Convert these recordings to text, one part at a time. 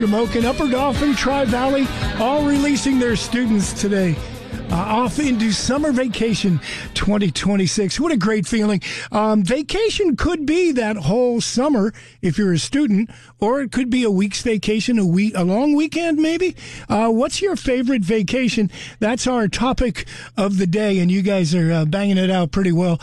Moke and Upper Dauphin, Tri-Valley, all releasing their students today. Off into summer vacation 2026. What a great feeling. Vacation could be that whole summer if you're a student, or it could be a week's vacation, a long weekend maybe. What's your favorite vacation? That's our topic of the day, and you guys are banging it out pretty well.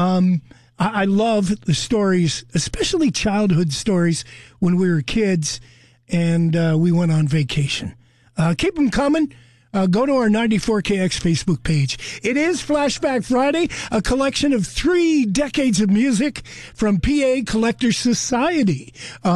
I love the stories, especially childhood stories when we were kids and we went on vacation. Keep them coming. Go to our 94KX Facebook page. It is Flashback Friday, a collection of 3 decades of music from PA Collectors Society.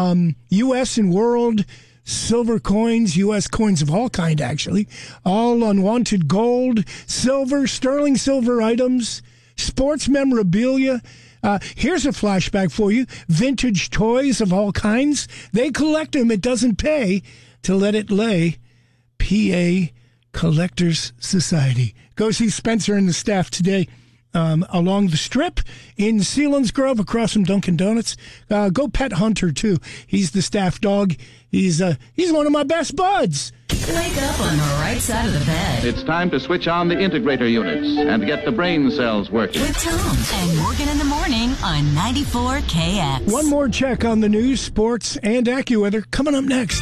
U.S. and world silver coins, U.S. coins of all kind, actually. All unwanted gold, silver, sterling silver items, sports memorabilia. Here's a flashback for you. Vintage toys of all kinds. They collect them. It doesn't pay to let it lay. PA Collectors Society. Go see Spencer and the staff today along the Strip in Sealands Grove across from Dunkin' Donuts. Go pet Hunter, too. He's the staff dog. He's one of my best buds. Wake up on the right side of the bed. It's time to switch on the integrator units and get the brain cells working. With Tom and Morgan in the morning on 94KX. One more check on the news, sports, and AccuWeather coming up next.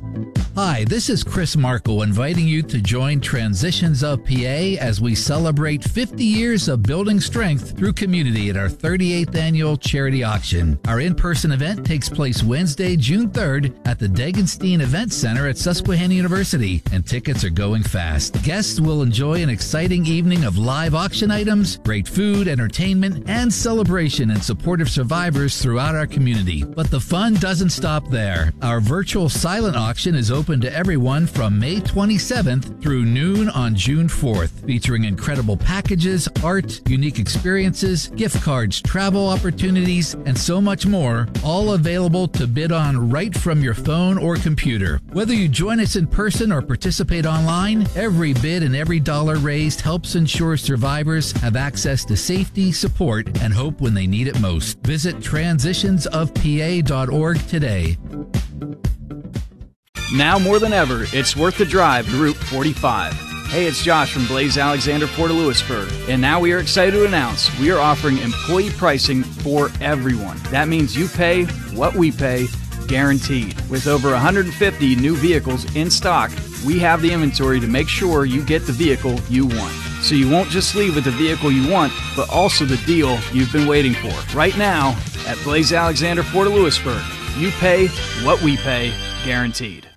Hi, this is Chris Markle inviting you to join Transitions of PA as we celebrate 50 years of building strength through community at our 38th annual charity auction. Our in-person event takes place Wednesday, June 3rd at the Degenstein Event Center at Susquehanna University, and tickets are going fast. Guests will enjoy an exciting evening of live auction items, great food, entertainment, and celebration in support of survivors throughout our community. But the fun doesn't stop there. Our virtual silent auction is open to everyone from May 27th through noon on June 4th, featuring incredible packages, art, unique experiences, gift cards, travel opportunities, and so much more, all available to bid on right from your phone or computer. Whether you join us in person or participate online, every bid and every dollar raised helps ensure survivors have access to safety, support, and hope when they need it most. Visit transitionsofpa.org today. Now more than ever, it's worth the drive to Route 45. Hey, it's Josh from Blaze Alexander, Port of Lewisburg. And now we are excited to announce we are offering employee pricing for everyone. That means you pay what we pay, guaranteed. With over 150 new vehicles in stock, we have the inventory to make sure you get the vehicle you want. So you won't just leave with the vehicle you want, but also the deal you've been waiting for. Right now, at Blaze Alexander, Port of Lewisburg, you pay what we pay, guaranteed.